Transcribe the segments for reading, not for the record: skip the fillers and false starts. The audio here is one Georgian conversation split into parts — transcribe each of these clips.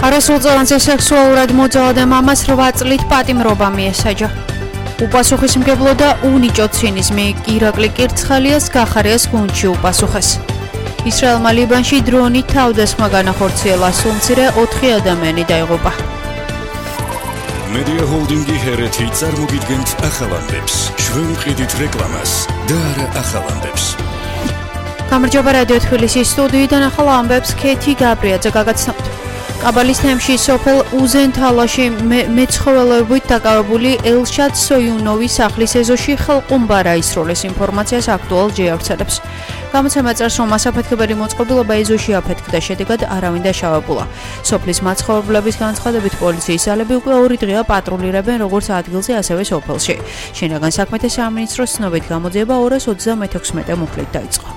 არასრულწლოვანზე სექსუალურად მოძალადე მამას 8 წლით პატიმრობა მიესაჯა. უპასუხისმგებლო და უნიჭო ცინიზმი ირაკლი კირცხალიას გახარიას გუნდში უპასუხეს. ისრაელმა ლიბანში დრონით თავდასხმა განახორციელა, სულმცირე 4 ადამიანი დაიღუპა. Media Holding-ი ჰერეთი წარმოგიდგენთ ახალამდებს. ჩვენ ვყიდით რეკლამას და არა ახალამდებს. გამარჯობა რადიო თბილისის სტუდიიდან ახალ ამბებს ქეთი გაბრიაძე გაგაცნობთ. კაბალის თემში სოფელ უზენთალაში მეცხოველეობით დაკავებული ელშად სოიუნოვის სახლის ეზოში ხელყუმბარა ისროლეს ინფორმაციას აქტუალ ჯი ავრცელებს. გამოცემა წერს, რომ ასაფეთქებელი მოწყობილობა ეზოში აფეთქდა, შედეგად არავინ დაშავებულა. სოფლის მაცხოვრებლების განცხადებით პოლიციის ძალები უკვე 2 დღეა პატრულირებენ როგორც ადგილზე, ასევე სოფელში. შინაგან საქმეთა სამინისტროს ცნობით გამოძიება 236 მუხლით დაიწყო.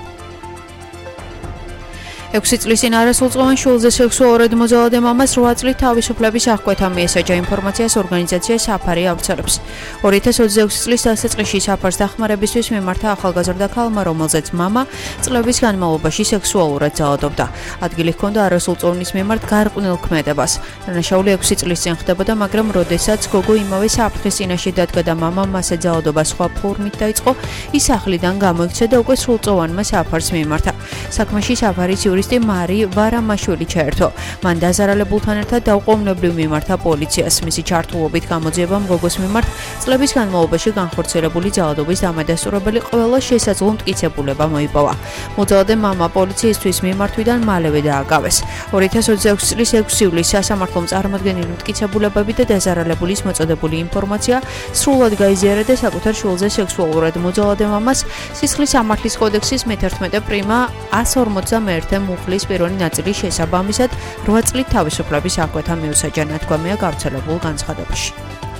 6 წლის წინ არასრულწლოვან შვილზე სექსუალურად მოძალადე მამას 8 წლით თავისუფლების აღკვეთა მიესაჯა, ინფორმაციას ორგანიზაცია საფარი ავრცელებს. 2026 წლის დასაწყისში საფარს დახმარებისთვის მიმართა ახალგაზრდა ქალმა, რომელზეც მამა წლების განმავლობაში სექსუალურად ძალადობდა. ადგილი ჰქონდა არასრულწლოვნის მიმართ გარყვნილ ქმედებას. დანაშაული 6 წლის წინ ხდებოდა, მაგრამ როდესაც გოგო იმავე საფრთხის წინაშე დადგა და მამამ მასზე ძალადობა სხვა ფორმით დაიწყო, ის სახლიდან გამოიქცა და უკვე სრულწლოვანმა საფარს მიმართა. საქმეში საფარის იურისტი მარი ვარამაშვილი ჩაერთო. მან დაზარალებულთან ერთად დაუყოვნებლივ მიმართა პოლიციას. მისი ჩართულობით გამოძიებამ გოგოს მიმართ წლების განმავლობაში განხორციელებული ძალადობის დამადასტურებელი ყველა შესაძლო მტკიცებულება მოიპოვა. მოძალადე მამა პოლიციისთვის მიმართვიდან მალევე დააკავეს. 2026 წლის 6 ივლისს სასამართლომ წარმოდგენილი მტკიცებულებები და დაზარალებულის მოწოდებული ინფორმაცია სრულად გაიზიარა და საკუთარ შვილზე სექსუალურად მოძალადე მამას სისხლის სამართლის კოდექსის მე-11 პრიმა 151 მუხლის პირველი ნაწილის შესაბამისად 8 წლით თავისუფლების აღკვეთა მიუსაჯა, ნათქვამია გავრცელებულ განცხადებაში.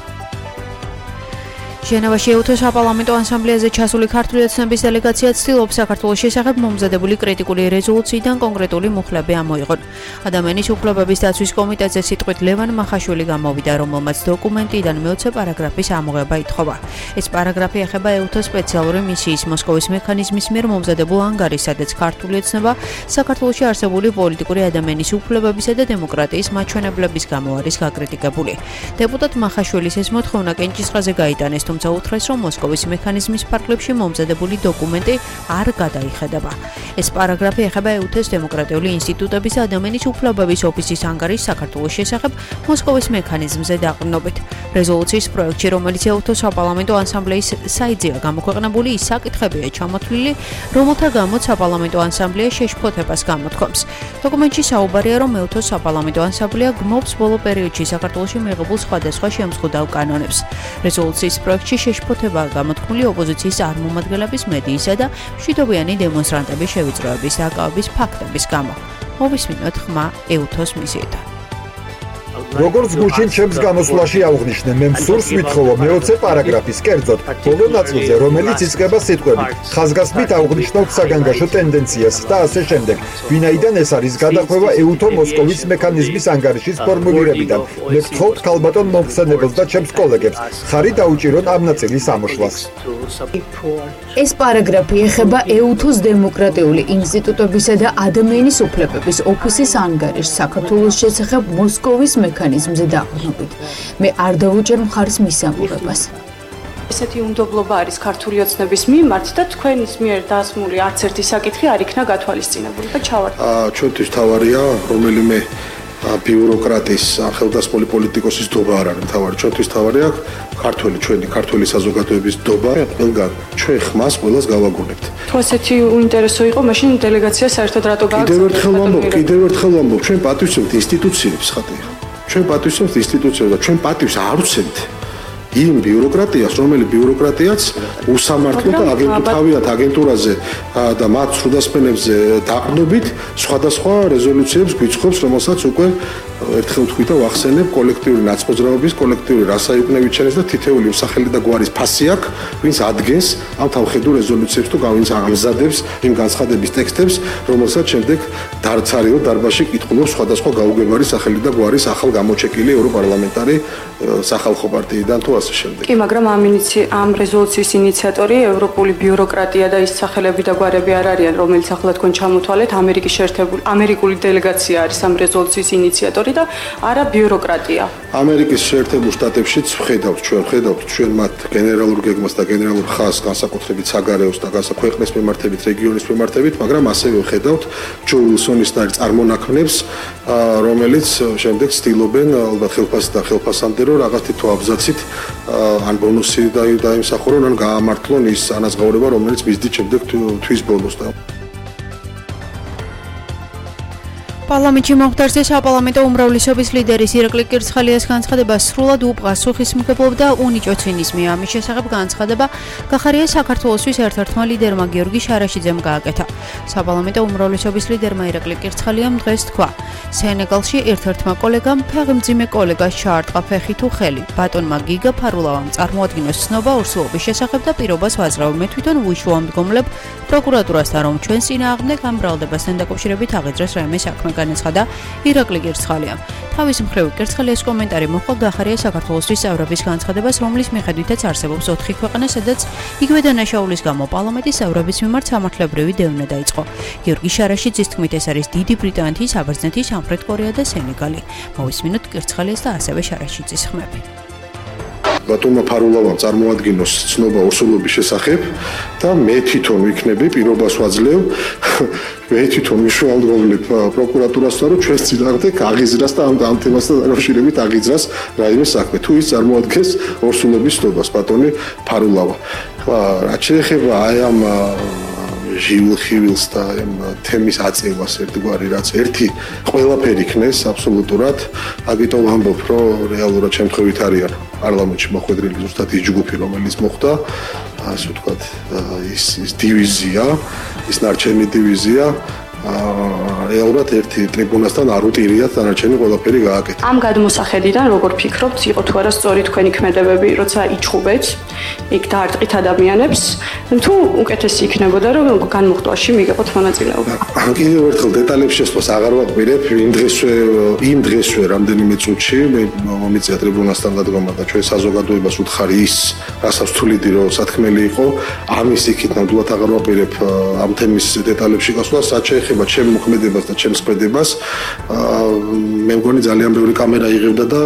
ჟენევაში ეუთოს საპარლამენტო ასამბლეაზე ჩასული ქართული ოცნების დელეგაცია ცდილობს საქართველოს შესახებ მომზადებული კრიტიკული რეზოლუციიდან კონკრეტული მუხლები ამოიღონ. ადამიანის უფლებების დაცვის კომიტეტზე სიტყვით ლევან მახაშვილი გამოვიდა, რომელმაც დოკუმენტიდან მე-20 პარაგრაფის ამოღება ითხოვა. ეს პარაგრაფი ეხება ეუთოს სპეციალური მისიის მოსკოვის მექანიზმის მიერ მომზადებულ ანგარიშს, სადაც ქართული ოცნება საქართველოში არსებული პოლიტიკური ადამიანის უფლებებისა და დემოკრატიის მაჩვენებლების გამო არის გაკრიტიკებული. დეპუტატ მახაშვილის ეს მოთხოვნა კენჭისყრაზე გაიტანეს, თუმცა უთხრეს, რომ მოსკოვის მექანიზმის ფარგლებში მომზადებული დოკუმენტი არ გადაიხედება. ეს პარაგრაფი ეხება ეუთოს დემოკრატიული ინსტიტუტების და ადამიანის უფლებების ოფისის ანგარიშს საქართველოს შესახებ მოსკოვის მექანიზმზე დაყრდნობით. რეზოლუციის პროექტში, რომელიც ეუთოს საპარლამენტო ასამბლეის საიტზეა გამოქვეყნებული, ის საკითხებია ჩამოთვლილი, რომელთა გამოც საპარლამენტო ასამბლეა შეშფოთებას გამოთქვამს. დოკუმენტში საუბარია, რომ ეუთოს საპარლამენტო ასამბლეა გმობს ბოლო პერიოდში საქართველოში მიღებულ სხვადასხვა შემზღუდავ კანონებს. რეზოლუციის პროექტში შეშფოთებაა გამოთქმული ოპოზიციის წარმომადგენლების, მედიისა და მშვიდობიანი დემონსტრანტების შევიწროების დაკავების ფაქტების გამო. მოვისმინოთ ხმა ეუთოს მისიიდან. როგორც გუშინ ჩემს განოსვლაში აღვნიშნე, მე მსურს ვითხოვო მე-20 პარაგრაფის კერძოდ ბოლო ნაწილზე, რომელიც იწყება სიტყვებით ხაზგასმით აღვნიშნოთ საგანგაშო ტენდენციას და ასე შემდეგ, ვინაიდან ეს არის გადახვევა ეუთო მოსკოვის მექანიზმის ანგარიშის ფორმულირებიდან. მე ვთხოვთ ქალბატონ მომხსენებელს და ჩემს კოლეგებს ხარი დაუჭირონ ამ ნაწილის ამოშლას. ეს პარაგრაფი ეხება ეუთოს დემოკრატიული ინსტიტუტებისა და ადამიანის უფლებების ოფისის ანგარიშს საქართველოს შესახებ მოსკოვის მექანიზმზე დაყრდნობით. მე არ დავუჭერ მხარს მისამურებას. ესეთი უნდობლობა არის ქართული ოცნების მიმართ და თქვენის მიერ დასმული არც ერთი საკითხი არ იქნა გათვალისწინებული და ჩავარდა. ჩვენთვის თავარია რომელიმე ბიუროკრატის ხელდასმული პოლიტიკოსის დობა არ არის თავარი. ჩვენთვის თავარია ჩვენი ქართული საზოგადოების დობა. ყველგან ჩვენ ხმას ყველას გავაგონებთ. თუ ასეთი უინტერესო იყო, მაშინ დელეგაცია საერთოდ რატო გააცხადა? კიდევ ერთხელ ვამბობ, ჩვენ პატივცემთ ინსტიტუციებს ხათია. ჩვენ პატივცემთ ინსტიტუციებს და ჩვენ პატივს არ ვცემთ იმ ბიუროკრატიას, რომელიც ბიუროკრატიაც უსამართლო და თავიანთ აგენტურაზე და მათ სრუდასმენებზე დაყრდნობით სხვადასხვა რეზოლუციებს გვიწყობს, რომელსაც უკვე ერთხელ ვთქვით და ვახსენებ კოლექტიური ნაცმოძრაობის, კოლექტიური რასაიუკნევით ჩენეს და თითეული მსახელი და გვარის ფასი აქვს, ვინც ადგენს ამ თავხედურ რეზოლუციებს თუ ვინც ამზადებს იმ განცხადების ტექსტებს, რომელსაც შემდეგ დარცარიო დარბაზში კითხულობს სხვადასხვა გაუგებარი სახელი და გვარის ახალ გამოჩეკილი ევროპარლამენტარი სახალხო პარტიიდან თუ ასე შემდეგ. კი, მაგრამ ამ რეზოლუციის ინიციატორი ევროპული ბიუროკრატია და ის სახელები და გვარები არ არიან, რომელიც ახლა თქვენ ჩამოთვალეთ, ამერიკული დელეგაცია არის ამ რეზოლუციის ინიციატორი და არა ბიუროკრატია. ამერიკის შეერთებულ შტატებშიც ხედავთ ჩვენ მათ გენერალურ გეგმას და გენერალურ ხაზს, განსაკუთრებით საგარეოს და ქვეყნის მიმართებით, რეგიონის მიმართებით, მაგრამ ასევე ხედავთ ჯო უილსონის წარმონაქმნებს, რომელიც შემდეგ ცდილობენ ალბათ ხელფასამდე რომ რაღაც თითო აბზაცით ან ბონუსი დაიმსახურონ, ან გაამართლონ ის ანაზღაურება, რომელიც მისდით შემდეგ თვის ბოლოს და პარლამენტში მომხდარზე საპარლამენტო უმრავლესობის ლიდერის ირაკლი კირცხალიას განცხადება სრულად უპასუხისმგებლობდა უნიჭო ცინიზმია. ამის შესახებ განცხადება გახარია საქართველოსთვის ერთ-ერთმა ლიდერმა გიორგი შარაშიძემ გააკეთა. საპარლამენტო უმრავლესობის ლიდერმა ირაკლი კირცხალიამ დღეს თქვა: სენეგალში ერთ-ერთმა კოლეგამ ფეხმძიმე კოლეგას ჩაარტყა ფეხი თუ ხელი. ბატონმა გიგა ფარულავამ წარმოადგინოს ცნობა ორსულობის შესახებ და პირობას ვაძრავ. მე თვითონ ვუშუამდგომლებ პროკურატურასთან, რომ ჩვენს წინააღმდეგ ამ ბრალდებასთან დაკავშირებით აღიძრას რაიმე საქმე განაცხადა ირაკლი კირცხალიამ. თავის მხრივ კირცხალიას კომენტარი მოჰყვა გახარია საქართველოსთვის წევრების განცხადებას, რომლის მიხედვითაც არსებობს 4 ქვეყანა, სადაც იგივე დანაშაულის გამო პარლამენტის წევრების მიმართ სამართლებრივი დევნა დაიწყო. გიორგი შარაშიძის თქმით ეს არის დიდი ბრიტანეთი, საბერძნეთი, სამხრეთ კორეა და სენეგალი. მოვისმინოთ კირცხალიას და ასევე შარაშიძის ხმები. ბატონმა ფარულავამ წარმოადგინოს ცნობა ორსულობის შესახებ და მე თვითონ ვიქნები პირობას ვაძლევ მე თვითონ ვიშუალდროვლებ პროკურატურასთან რომ ჩვენს წინააღმდეგ აღიძრას და ამ თემასთან დაკავშირებით აღიძრას რაიმე საქმე თუ ის წარმოადგენს ორსულობის ცნობას ბატონი ფარულავა. რაც შეეხება აი ამ ჟივილ-ხივილს და ამ თემის აწევას ერთგვარი რაც ერთი ყველაფერი იქნეს აბსოლუტურად აგიტო ვამბობ რომ რეალურად შემთხვევით არიან პარლამენტში მოხვედრილი ზუსტად ის ჯგუფი რომელიც მოხდა ასე ვთქვათ ის დივიზია ის ნარჩენი დივიზია რეალურად ერთი ტრიბუნასთან არ უტირიათ დანარჩენი ყველაფერი გააკეთა. ამ გადმოსახედიდან როგორ ფიქრობთ, იყო თუ არა სწორი თქვენი ქმედებები, როცა იჩხუბეთ, იქ დაარტყით ადამიანებს, თუ უკეთესი იქნებოდა რომ განმუხტვაში მიგეყოთ მონაწილეობა? კიდევ ერთხელ დეტალებს შესვლას აღარ ვაყბირებ, იმ დღესვე რამდენიმე წუთში მე მომიწია ტრიბუნასთან დადგომა და ჩვენ საზოგადოებას უთხარი ის, რასაც თuliდი რომ სათქმელი იყო, ამის იქით ნამდვილად აღარ ვაყბირებ ამ თემის დეტალებში გასვლას, საჩე ჩემ მოქმედებას და ჩემს ქმედებას მე მგონი ძალიან ბევრი კამერა იღებდა და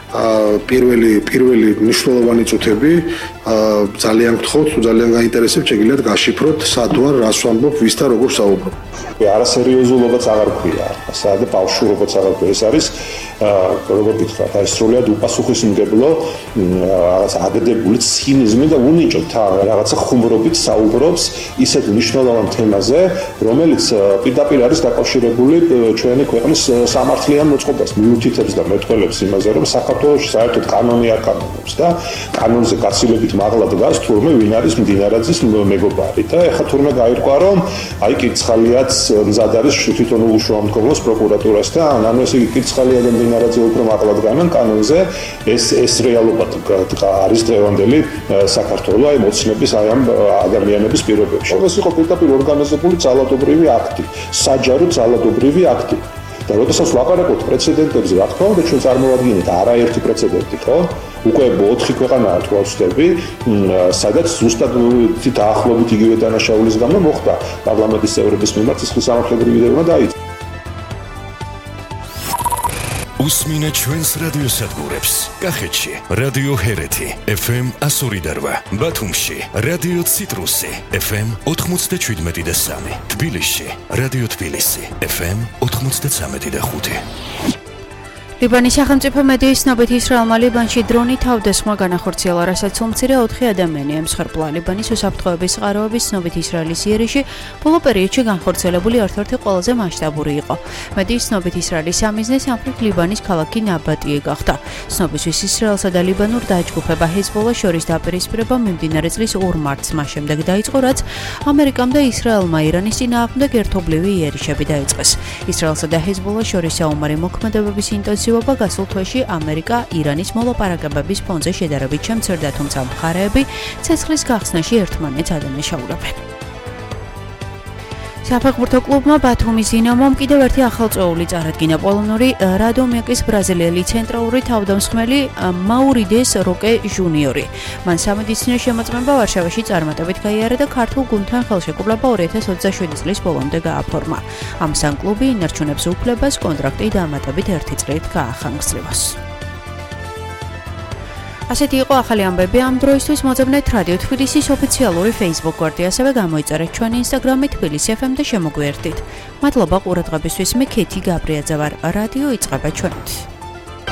პირველი მნიშვნელოვანი წუთები ძალიან გთხოვთ, ძალიან გაინტერესებთ, შეგიძლიათ გაშიფროთ სად ვარ, რას ვამბობ, ვის და როგორ საუბრობ. არასერიოზულობაც აღარ ქვია, საერთოდ ბავშვურობაც აღარ ქვია, ეს არის როგორ ვთქვა, აი სრულად უპასუხისმგებლო რაღაც აგდებული ცინიზმი და უნიჭოთ რაღაცა ხუმრობით საუბრობს ისეთ მნიშვნელოვან თემაზე, რომელიც პირდაპირ არის დაკავშირებული ჩვენი ქვეყნის სამართლიან მოწყობას, მიუთითებს და მეტყველებს იმაზე, რომ საქართველოში საერთოდ კანონი არ კანონობს და კანონზე გაცილებით მაღლა დგას თურმე ვინ არის მდინარაძის მეგობარი და ეხლა თურმე გაირკვა რომ აი კირცხალიაც მზად არის თვითონ უშუამდგომლოს პროკურატურასთან, ანუ ესე იგი კირცხალია და მდინარაძე უფრო მაღლა დგანან კანონზე, ეს რეალობა არის დღევანდელი საქართველოს აი მოცნების აი ამ ადამიანების პირობებში. ეს იყო პირდაპირ ორგანიზებული ძალადობრივი აქტი, საჯარო ძალადობრივი აქტი. და როდესაც ვაპარაკობთ პრეცედენტებზე, რა თქმა უნდა ჩვენ წარმოვადგინეთ არაერთი პრეცედენტი, ხო? უკვე 4 ქვეყანაა თუ ვწდები, სადაც ზუსტად დაახლოებით იგივე დანაშაულის გამო მოხდა პარლამენტის წევრების მიმართ სისხლის სამართლებრივი დევნა დაიწყო. უსმინე ჩვენს რადიოსადგურებს. კახეთში რადიო ჰერეთი FM 102, ბათუმში რადიო ციტრუსი FM 97.3, თბილისში რადიო თბილისი FM 93.5. ლიბანის სახელმწიფო მედიის ცნობით ისრაელმა ლიბანში დრონი თავდასხმა განახორციელა, რასაც უმცირე 4 ადამიანი ემსხვერპლა. ლიბანის უსაფრთხოების წყაროების ცნობით ისრაელის იერიში ბოლო პერიოდში განხორციელებული ერთ-ერთი ყველაზე მასშტაბური იყო. მედიის ცნობით ისრაელის სამიზნე სამხრეთ ლიბანის ქალაქი ნაბატიე გახდა. ცნობისთვის ისრაელსა და ლიბანურ დაჯგუფება ჰეზბოლას შორის დაპირისპირება მიმდინარე წლის 2 მარტს მას შემდეგ დაიწყო, რაც ამერიკამ და ისრაელმა ირანის წინააღმდეგ ერთობლივი იერიშები დაიწყეს. ისრაელსა და ჰეზბოლას შორის საომარი მოქმედებების ინტენსივობა გასულ თვეში ამერიკა ირანის მოლაპარაკებების ფონზე შედარებით შემცირდა, თუმცა მხარეები ცეცხლის გახსნაში ერთმანეთს ადანაშაულებენ. საფეხბურთო კლუბმა ბათუმის დინამომ კიდევ ერთი ახალწეული წარადგინა. პოლონური რადომიაკის ბრაზილიელი ცენტრალური თავდამსხმელი მაურიდეს როკე ჟუნიორი. მან სამედიცინო შემოწმება ვარშავაში წარმატებით გაიარა და ქართულ გუნდთან ხელშეკრულება 2027 წლის ბოლომდე გააფორმა. ამ სამ კლუბი ინარჩუნებს უფლებას კონტრაქტი დამატებით 1 წლით გაახანგრძლივოს. ასეთი იყო ახალი ამბები ამ დროისთვის. მოძებნეთ რადიო თბილისის ოფიციალური Facebook გვერდი, ასევე გამოიწერეთ ჩვენი Instagram-ი თბილისი FM და შემოგვიერთდით. მადლობა ყურადღებისთვის. მე ქეთი გაბრიაძე ვარ. რადიო იწყება ჩვენით.